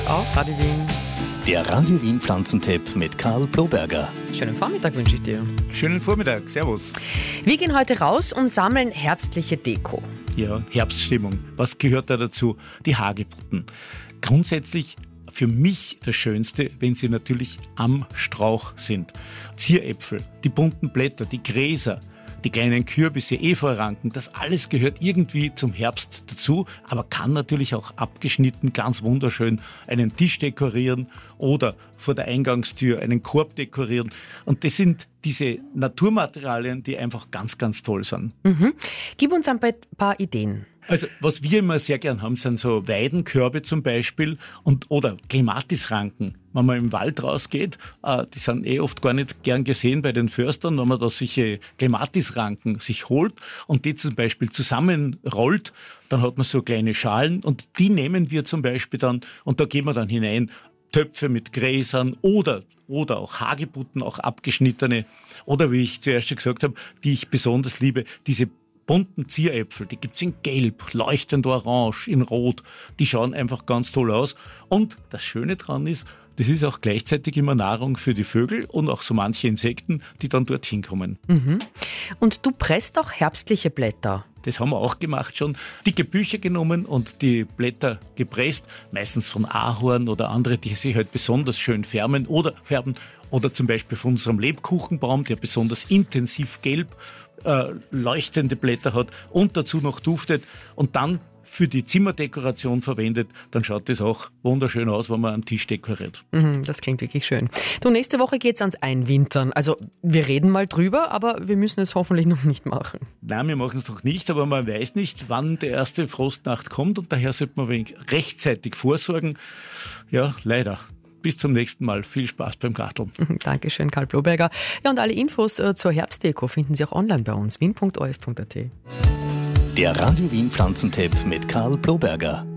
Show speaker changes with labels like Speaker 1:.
Speaker 1: auf Radio Wien.
Speaker 2: Der Radio Wien Pflanzentipp mit Karl Bloberger.
Speaker 1: Schönen Vormittag wünsche ich dir.
Speaker 3: Schönen Vormittag, servus.
Speaker 1: Wir gehen heute raus und sammeln herbstliche Deko.
Speaker 3: Ja, Herbststimmung. Was gehört da dazu? Die Hagebutten. Grundsätzlich für mich das Schönste, wenn sie natürlich am Strauch sind. Zieräpfel, die bunten Blätter, die Gräser, die kleinen Kürbisse, Efeuranken, das alles gehört irgendwie zum Herbst dazu, aber kann natürlich auch abgeschnitten ganz wunderschön einen Tisch dekorieren oder vor der Eingangstür einen Korb dekorieren. Und das sind diese Naturmaterialien, die einfach ganz, ganz toll sind.
Speaker 1: Gib uns ein paar Ideen.
Speaker 3: Also was wir immer sehr gern haben, sind so Weidenkörbe zum Beispiel oder Klematisranken. Wenn man im Wald rausgeht, die sind oft gar nicht gern gesehen bei den Förstern, wenn man da solche Klematisranken sich holt und die zum Beispiel zusammenrollt, dann hat man so kleine Schalen und die nehmen wir zum Beispiel dann und da geben wir dann hinein Töpfe mit Gräsern oder auch Hagebutten, auch abgeschnittene oder wie ich zuerst schon gesagt habe, die ich besonders liebe, diese bunten Zieräpfel, die gibt's in Gelb, leuchtend Orange, in Rot, die schauen einfach ganz toll aus. Und das Schöne dran ist, das ist auch gleichzeitig immer Nahrung für die Vögel und auch so manche Insekten, die dann dorthin kommen.
Speaker 1: Und du presst auch herbstliche Blätter.
Speaker 3: Das haben wir auch gemacht schon. Dicke Bücher genommen und die Blätter gepresst, meistens von Ahorn oder andere, die sich halt besonders schön färben oder zum Beispiel von unserem Lebkuchenbaum, der besonders intensiv gelb leuchtende Blätter hat und dazu noch duftet und dann für die Zimmerdekoration verwendet, dann schaut das auch wunderschön aus, wenn man am Tisch dekoriert.
Speaker 1: Das klingt wirklich schön. Du, nächste Woche geht's ans Einwintern. Also wir reden mal drüber, aber wir müssen es hoffentlich noch nicht machen.
Speaker 3: Nein, wir machen es noch nicht, aber man weiß nicht, wann die erste Frostnacht kommt und daher sollte man wenig rechtzeitig vorsorgen. Ja, leider. Bis zum nächsten Mal. Viel Spaß beim Garteln.
Speaker 1: Dankeschön, Karl Bloberger. Ja, und alle Infos zur Herbstdeko finden Sie auch online bei uns, wien.of.at.
Speaker 2: Der Radio Wien Pflanzentipp mit Karl Bloberger.